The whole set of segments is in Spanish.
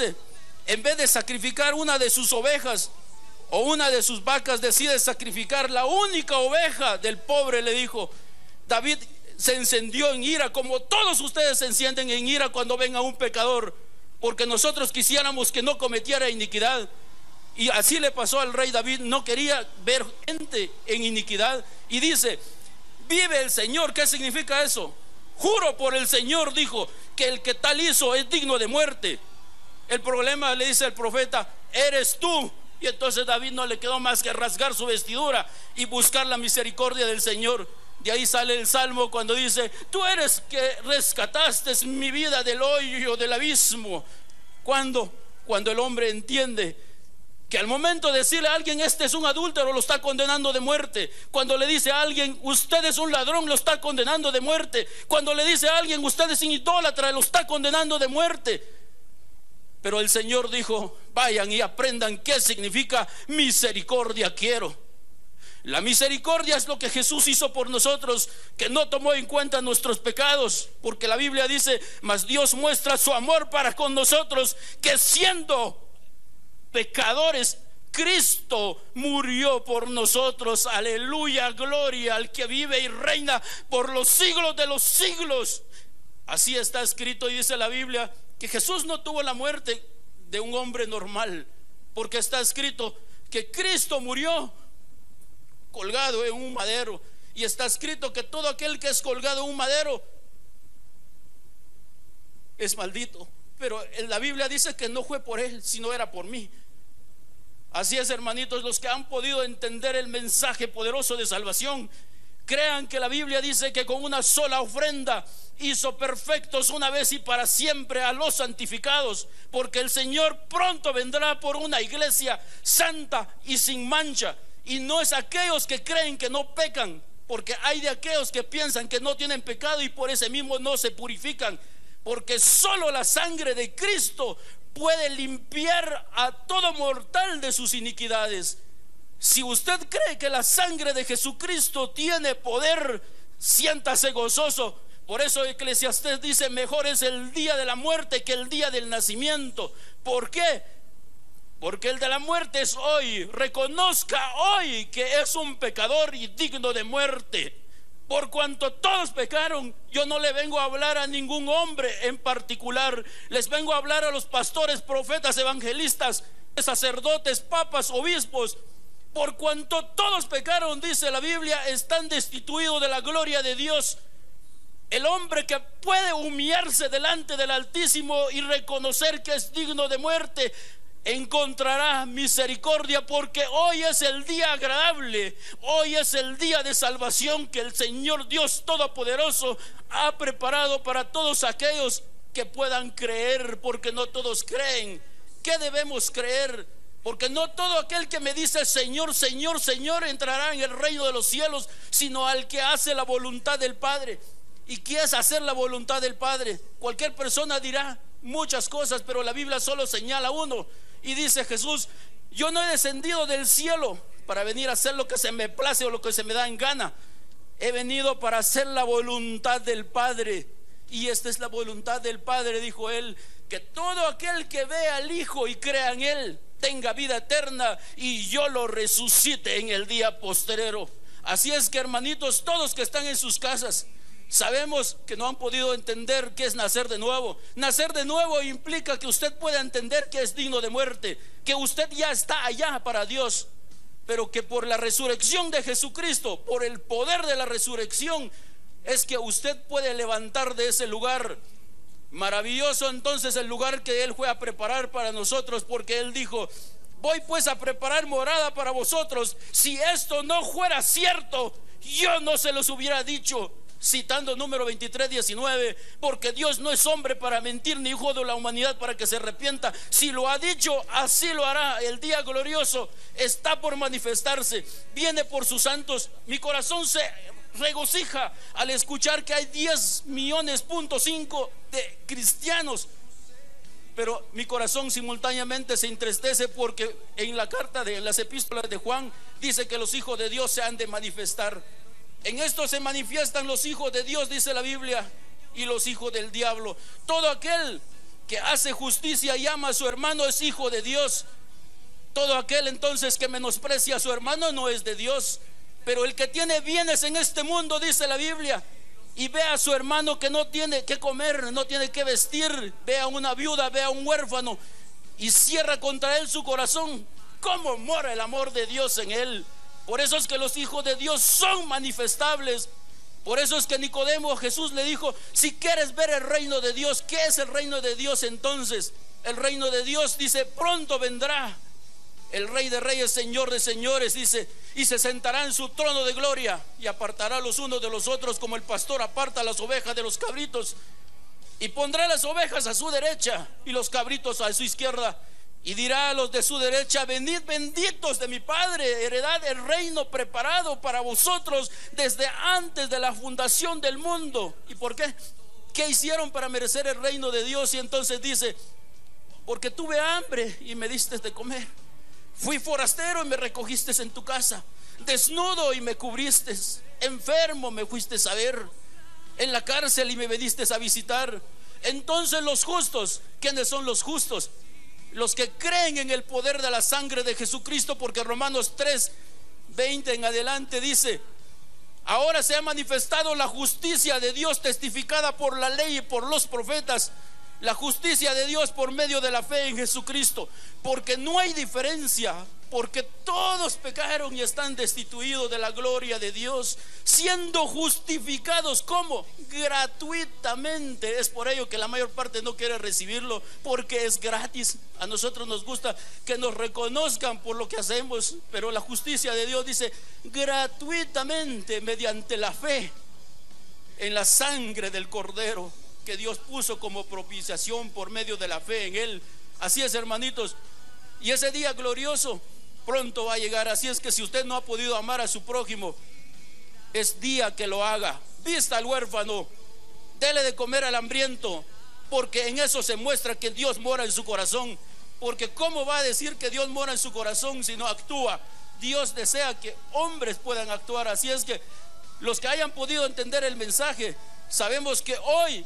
dice, en vez de sacrificar una de sus ovejas o una de sus vacas, decide sacrificar la única oveja del pobre. Le dijo, David se encendió en ira, como todos ustedes se encienden en ira cuando ven a un pecador, porque nosotros quisiéramos que no cometiera iniquidad. Y así le pasó al rey David, no quería ver gente en iniquidad. Y dice, vive el Señor. ¿Qué significa eso? Juro por el Señor, dijo, que el que tal hizo es digno de muerte. El problema, le dice el profeta, eres tú. Y entonces David no le quedó más que rasgar su vestidura y buscar la misericordia del Señor. De ahí sale el salmo cuando dice, tú eres que rescataste mi vida del hoyo, del abismo. Cuando el hombre entiende que al momento de decirle a alguien, este es un adúltero, lo está condenando de muerte. Cuando le dice a alguien, usted es un ladrón, lo está condenando de muerte. Cuando le dice a alguien, usted es un idólatra, lo está condenando de muerte. Pero el Señor dijo, vayan y aprendan qué significa misericordia quiero. La misericordia es lo que Jesús hizo por nosotros, que no tomó en cuenta nuestros pecados, porque la Biblia dice, mas Dios muestra su amor para con nosotros, que siendo pecadores, Cristo murió por nosotros. Aleluya, gloria al que vive y reina por los siglos de los siglos. Así está escrito, y dice la Biblia que Jesús no tuvo la muerte de un hombre normal, porque está escrito que Cristo murió colgado en un madero, y está escrito que todo aquel que es colgado en un madero es maldito. Pero la Biblia dice que no fue por él, sino era por mí. Así es, hermanitos, los que han podido entender el mensaje poderoso de salvación, crean que la Biblia dice que con una sola ofrenda hizo perfectos una vez y para siempre a los santificados, porque el Señor pronto vendrá por una iglesia santa y sin mancha. Y no es aquellos que creen que no pecan, porque hay de aquellos que piensan que no tienen pecado y por ese mismo no se purifican, porque solo la sangre de Cristo puede limpiar a todo mortal de sus iniquidades. Si usted cree que la sangre de Jesucristo tiene poder, siéntase gozoso. Por eso Eclesiastés dice, mejor es el día de la muerte que el día del nacimiento. ¿Por qué? Porque el de la muerte es hoy. Reconozca hoy que es un pecador y digno de muerte. Por cuanto todos pecaron, yo no le vengo a hablar a ningún hombre en particular. Les vengo a hablar a los pastores, profetas, evangelistas, sacerdotes, papas, obispos. Por cuanto todos pecaron, dice la Biblia, están destituidos de la gloria de Dios. El hombre que puede humillarse delante del Altísimo y reconocer que es digno de muerte, encontrará misericordia, porque hoy es el día agradable, hoy es el día de salvación que el Señor Dios Todopoderoso ha preparado para todos aquellos que puedan creer, porque no todos creen. ¿Qué debemos creer? Porque no todo aquel que me dice Señor, Señor, Señor entrará en el reino de los cielos, sino al que hace la voluntad del Padre. ¿Y qué es hacer la voluntad del Padre? Cualquier persona dirá muchas cosas, pero la Biblia solo señala uno. Y dice Jesús, yo no he descendido del cielo para venir a hacer lo que se me place o lo que se me da en gana. He venido para hacer la voluntad del Padre. Y esta es la voluntad del Padre, dijo él, que todo aquel que vea al Hijo y crea en él tenga vida eterna, y yo lo resucite en el día postrero. Así es que, hermanitos, todos que están en sus casas, sabemos que no han podido entender qué es nacer de nuevo. Nacer de nuevo implica que usted pueda entender que es digno de muerte, que usted ya está allá para Dios, pero que por la resurrección de Jesucristo, por el poder de la resurrección, es que usted puede levantar de ese lugar. Maravilloso entonces el lugar que Él fue a preparar para nosotros, porque Él dijo, voy pues a preparar morada para vosotros. Si esto no fuera cierto, yo no se los hubiera dicho. Citando número 23:19, porque Dios no es hombre para mentir, ni hijo de la humanidad para que se arrepienta. Si lo ha dicho, así lo hará. El día glorioso está por manifestarse, viene por sus santos. Mi corazón se regocija al escuchar que hay 10,5 millones de cristianos, pero mi corazón simultáneamente se entristece porque en la carta de las epístolas de Juan dice que los hijos de Dios se han de manifestar. En esto se manifiestan los hijos de Dios, dice la Biblia, y los hijos del diablo. Todo aquel que hace justicia y ama a su hermano es hijo de Dios. Todo aquel entonces que menosprecia a su hermano no es de Dios. Pero el que tiene bienes en este mundo, dice la Biblia, y ve a su hermano que no tiene que comer, no tiene que vestir, ve a una viuda, ve a un huérfano y cierra contra él su corazón, ¿cómo mora el amor de Dios en él? Por eso es que los hijos de Dios son manifestables. Por eso es que Nicodemo, Jesús le dijo: si quieres ver el reino de Dios, ¿qué es el reino de Dios entonces? El reino de Dios, dice, pronto vendrá el Rey de Reyes, Señor de Señores, dice, y se sentará en su trono de gloria y apartará los unos de los otros, como el pastor aparta las ovejas de los cabritos, y pondrá las ovejas a su derecha y los cabritos a su izquierda, y dirá a los de su derecha: venid benditos de mi Padre, heredad el reino preparado para vosotros desde antes de la fundación del mundo. ¿Y por qué? ¿Qué hicieron para merecer el reino de Dios? Y entonces dice: porque tuve hambre y me diste de comer, fui forastero y me recogiste en tu casa, desnudo y me cubriste, enfermo me fuiste a ver, en la cárcel y me viniste a visitar. Entonces los justos, ¿quiénes son los justos? Los que creen en el poder de la sangre de Jesucristo, porque Romanos 3:20 en adelante dice: ahora se ha manifestado la justicia de Dios testificada por la ley y por los profetas, la justicia de Dios por medio de la fe en Jesucristo, porque no hay diferencia, porque todos pecaron y están destituidos de la gloria de Dios, siendo justificados como gratuitamente. Es por ello que la mayor parte no quiere recibirlo, porque es gratis. A nosotros nos gusta que nos reconozcan por lo que hacemos, pero la justicia de Dios dice gratuitamente, mediante la fe en la sangre del Cordero que Dios puso como propiciación por medio de la fe en Él. Así es, hermanitos, y ese día glorioso pronto va a llegar. Así es que si usted no ha podido amar a su prójimo, es día que lo haga. Vista al huérfano, dele de comer al hambriento, porque en eso se muestra que Dios mora en su corazón. Porque ¿cómo va a decir que Dios mora en su corazón si no actúa? Dios desea que hombres puedan actuar. Así es que los que hayan podido entender el mensaje, sabemos que hoy,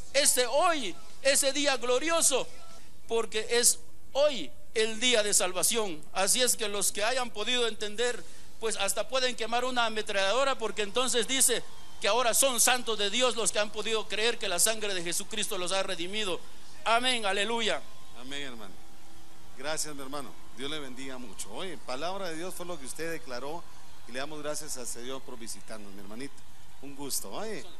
ese día glorioso, porque es hoy el día de salvación. Así es que los que hayan podido entender, pues hasta pueden quemar una ametralladora, porque entonces dice que ahora son santos de Dios los que han podido creer que la sangre de Jesucristo los ha redimido. Amén, aleluya. Amén, hermano. Gracias, mi hermano. Dios le bendiga mucho. Oye, palabra de Dios fue lo que usted declaró, y le damos gracias a Dios por visitarnos, mi hermanito. Un gusto. Oye.